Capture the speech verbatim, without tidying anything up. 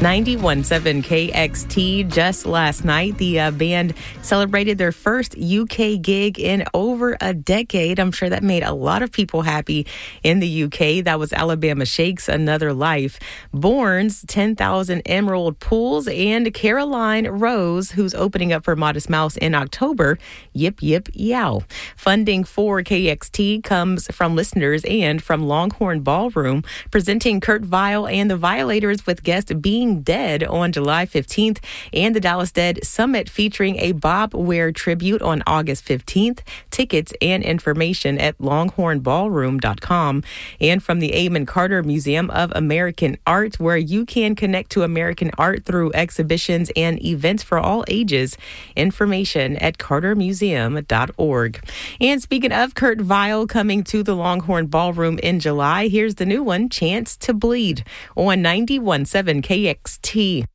ninety-one point seven K X T. Just last night, the uh, band celebrated their first U K gig in over a decade. I'm sure that made a lot of people happy in the U K. That was Alabama Shakes, Another Life, Borns, ten thousand Emerald Pools, and Caroline Rose, who's opening up for Modest Mouse in October. Yip, yip, yow. Funding for K X T comes from listeners and from Longhorn Ballroom, presenting Kurt Vile and the Violators with guest Being Dead on July fifteenth, and the Dallas Dead Summit featuring a Bob Ware tribute on August fifteenth. Tickets and information at longhorn ballroom dot com. And from the Amon Carter Museum of American Art, where you can connect to American art through exhibitions and events for all ages. Information at carter museum dot org. And speaking of Kurt Vile coming to the Longhorn Ballroom in July, here's the new one, Chance to Bleed, on ninety-one point seven K X T.